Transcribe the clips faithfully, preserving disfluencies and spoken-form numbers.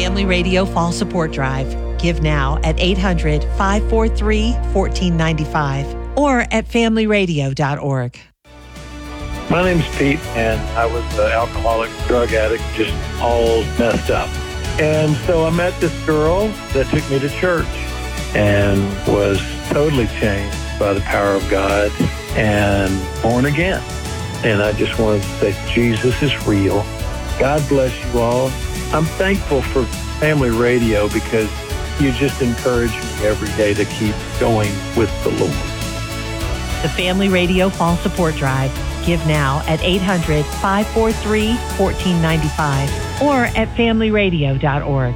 Family Radio Fall Support Drive. Give now at eight hundred, five four three, one four nine five or at family radio dot org. My name's Pete, and I was an alcoholic, drug addict, just all messed up. And so I met this girl that took me to church and was totally changed by the power of God and born again. And I just wanted to say, Jesus is real. God bless you all. I'm thankful for Family Radio because you just encourage me every day to keep going with the Lord. The Family Radio Fall Support Drive. Give now at eight hundred, five four three, one four nine five or at family radio dot org.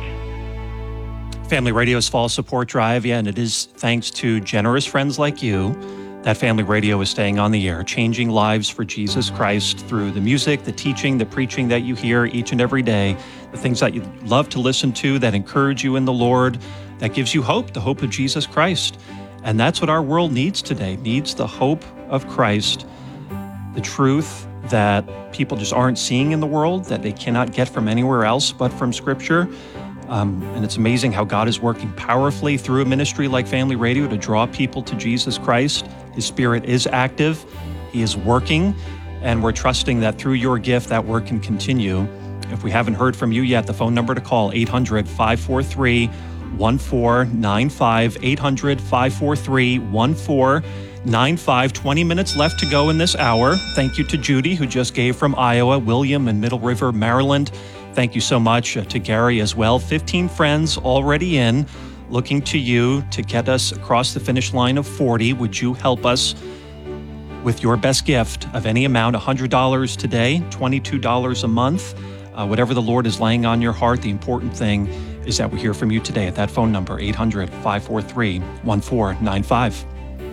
Family Radio's Fall Support Drive, yeah, and it is thanks to generous friends like you that Family Radio is staying on the air, changing lives for Jesus Christ through the music, the teaching, the preaching that you hear each and every day, the things that you love to listen to that encourage you in the Lord, that gives you hope, the hope of Jesus Christ. And that's what our world needs today, needs the hope of Christ, the truth that people just aren't seeing in the world, that they cannot get from anywhere else but from Scripture. Um, and it's amazing how God is working powerfully through a ministry like Family Radio to draw people to Jesus Christ. His Spirit is active. He is working. And we're trusting that through your gift, that work can continue. If we haven't heard from you yet, the phone number to call, eight hundred, five four three, one four nine five, eight hundred, five four three, one four nine five. twenty minutes left to go in this hour. Thank you to Judy, who just gave from Iowa, William in Middle River, Maryland. Thank you so much uh, to Gary as well. fifteen friends already in, looking to you to get us across the finish line of forty. Would you help us with your best gift of any amount, one hundred dollars today, twenty-two dollars a month, uh, whatever the Lord is laying on your heart. The important thing is that we hear from you today at that phone number, eight hundred, five four three, one four nine five.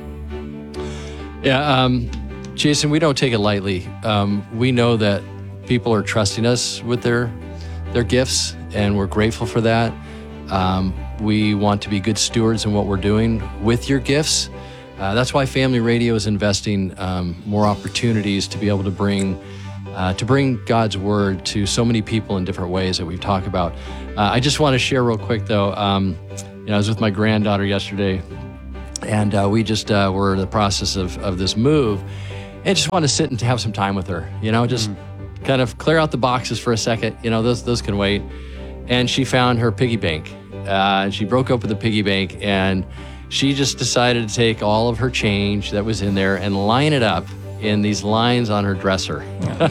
Yeah, um, Jason, we don't take it lightly. Um, we know that people are trusting us with their their gifts, and we're grateful for that. Um, we want to be good stewards in what we're doing with your gifts. Uh, that's why Family Radio is investing um, more opportunities to be able to bring uh, to bring God's word to so many people in different ways that we've talked about. Uh, I just want to share real quick, though. Um, you know, I was with my granddaughter yesterday, and uh, we just uh, were in the process of, of this move, and just want to sit and have some time with her. You know, just mm. kind of clear out the boxes for a second. You know, those those can wait. And she found her piggy bank. Uh, and she broke open the piggy bank, and she just decided to take all of her change that was in there and line it up in these lines on her dresser.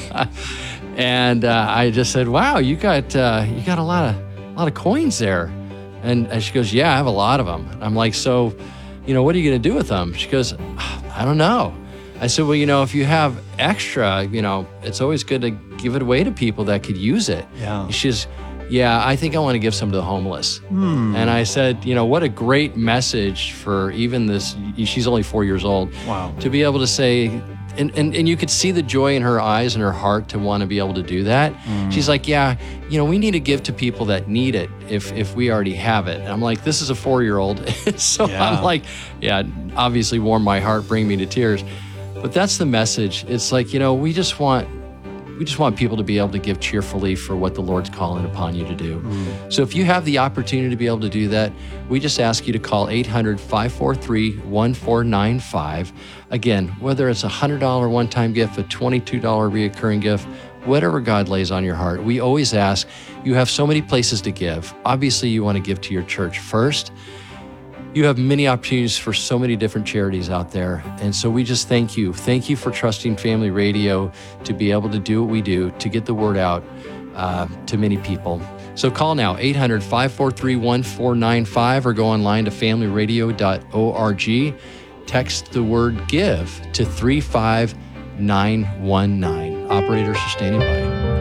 And uh, I just said, "Wow, you got uh, you got a lot of a lot of coins there." And, and she goes, "Yeah, I have a lot of them." I'm like, "So, you know, what are you going to do with them?" She goes, "I don't know." I said, "Well, you know, if you have extra, you know, it's always good to give it away to people that could use it." Yeah. She says, "Yeah, I think I want to give some to the homeless." Hmm. And I said, you know, what a great message for even this, she's only four years old. Wow. To be able to say, and, and, and you could see the joy in her eyes and her heart to want to be able to do that. Hmm. She's like, "Yeah, you know, we need to give to people that need it if if we already have it." And I'm like, this is a four-year-old. So Yeah. I'm like, yeah, obviously warm my heart, bring me to tears. But that's the message. It's like, you know, we just want we just want people to be able to give cheerfully for what the Lord's calling upon you to do. Mm. So if you have the opportunity to be able to do that, we just ask you to call eight hundred, five four three, one four nine five. Again, whether it's a one hundred dollars one-time gift, a twenty-two dollars reoccurring gift, whatever God lays on your heart. We always ask, you have so many places to give. Obviously, you want to give to your church first. You have many opportunities for so many different charities out there. And so we just thank you. Thank you for trusting Family Radio to be able to do what we do, to get the word out uh, to many people. So call now, eight hundred, five four three, one four nine five, or go online to family radio dot org. Text the word GIVE to three five nine one nine. Operators are standing by.